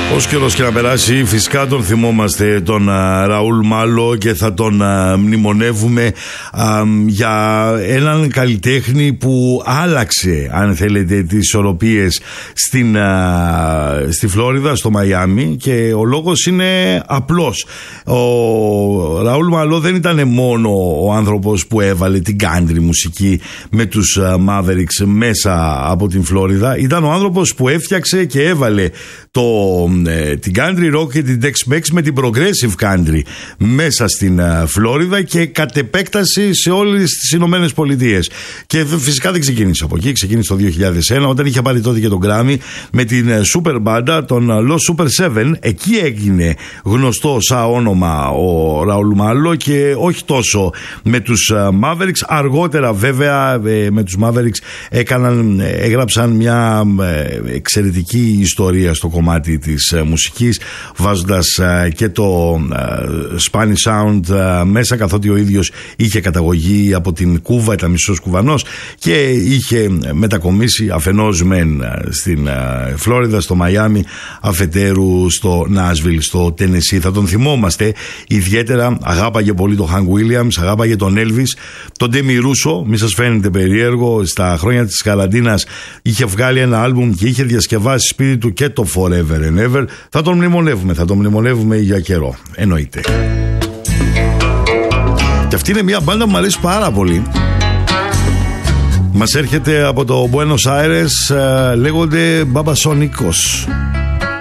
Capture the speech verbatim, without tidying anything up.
Όσο καιρός και να περάσει, φυσικά τον θυμόμαστε τον α, Ραούλ Μάλο και θα τον α, μνημονεύουμε α, για έναν καλλιτέχνη που άλλαξε, αν θέλετε, τις ισορροπίες στην, α, στη Φλόριδα, στο Μαϊάμι, και ο λόγος είναι απλός. Ο Ραούλ Μάλο δεν ήταν μόνο ο άνθρωπος που έβαλε την country μουσική με τους α, Mavericks μέσα από την Φλόριδα, ήταν ο άνθρωπος που έφτιαξε και έβαλε το την country rock και την Tex-Mex με την progressive country μέσα στην uh, Φλόριδα και κατ' επέκταση σε όλες τις Ηνωμένες Πολιτείες. Και φυσικά δεν ξεκίνησε από εκεί, ξεκίνησε το δύο χιλιάδες ένα όταν είχε πάρει τότε και τον Grammy με την uh, super banda, τον uh, Los Super Seven. Εκεί έγινε γνωστό σαν όνομα ο Ραούλ Μάλο και όχι τόσο με τους uh, Mavericks. Αργότερα βέβαια ε, με τους Mavericks έκαναν, έγραψαν μια ε, εξαιρετική ιστορία στο κομμάτι της uh, μουσικής, βάζοντας uh, και το uh, Spanish Sound uh, μέσα, καθότι ο ίδιος είχε καταγωγή από την Κούβα, ήταν μισός Κουβανός και είχε μετακομίσει αφενός μεν uh, στην uh, Φλόριδα, στο Μαϊάμι, αφετέρου στο Νάσβιλ, στο Τενεσί. Θα τον θυμόμαστε ιδιαίτερα, αγάπαγε πολύ τον Hank Williams, αγάπαγε τον Elvis, τον Demi Russo, μη σας φαίνεται περίεργο, στα χρόνια της καραντίνας είχε βγάλει ένα άλμπουμ και είχε διασκευάσει σπίτι του και το Forever and Ever. Θα τον μνημονεύουμε, θα τον μνημονεύουμε για καιρό, εννοείται. Και αυτή είναι μια μπάντα που μου αρέσει πάρα πολύ. Μας έρχεται από το Buenos Aires, λέγονται Babasónicos.